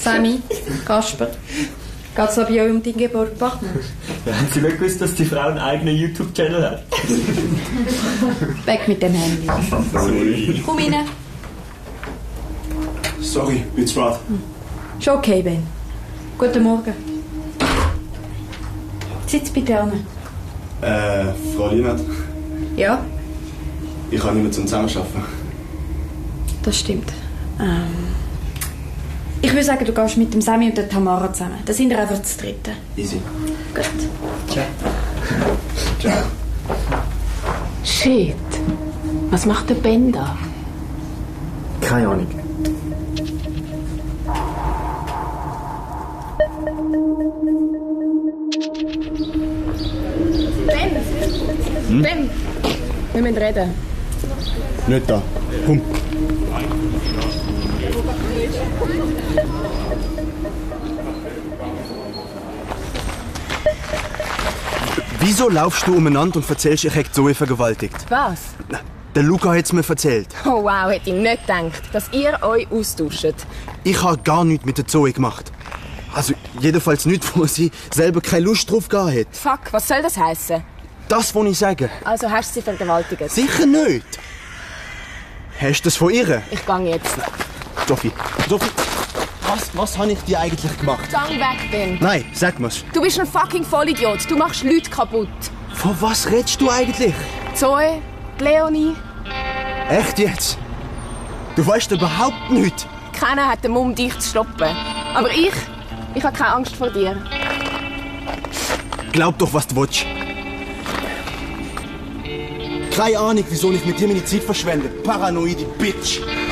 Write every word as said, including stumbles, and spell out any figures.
Sammy, Kasper, geht es bei euch um deinen Geburtspartner? Ja, haben Sie nicht gewusst, dass die Frau einen eigenen YouTube-Channel hat? Weg mit dem Handy. Sorry. Komm rein. Sorry, bin zu spät. Hm. Schon okay, Ben. Guten Morgen. Sitz bitte an. Äh, Frau Lienert? Ja? Ich kann nicht mehr zum Zusammenarbeiten. Das stimmt. Ähm, ich würde sagen, du gehst mit dem Sammy und der Tamara zusammen. Da sind wir einfach zu dritten. Easy. Gut. Ciao. Ciao. Shit. Was macht der Ben da? Keine Ahnung. Ben! Hm? Ben! Wir müssen reden. Nicht da. Komm. Wieso laufst du umeinander und erzählst, ich hätte Zoe vergewaltigt? Was? Der Luca hat es mir erzählt. Oh wow, hätte ich nicht gedacht, dass ihr euch austauscht. Ich habe gar nichts mit der Zoe gemacht. Also jedenfalls nicht, wo sie selber keine Lust drauf gehabt hat. Fuck, was soll das heißen? Das, was ich sage. Also hast du sie vergewaltigt? Sicher nicht. Hast du das von ihr? Ich gehe jetzt. Sophie, Sophie, was, was habe ich dir eigentlich gemacht? Gang weg, Ben. Nein, sag mir's. Du bist ein fucking Vollidiot. Du machst Leute kaputt. Von was redest du eigentlich? Zoe, Leonie. Echt jetzt? Du weißt überhaupt nichts. Keiner hat den Mumm, dich zu stoppen. Aber ich, ich habe keine Angst vor dir. Glaub doch, was du willst. Keine Ahnung, wieso ich mit dir meine Zeit verschwende. Paranoide Bitch.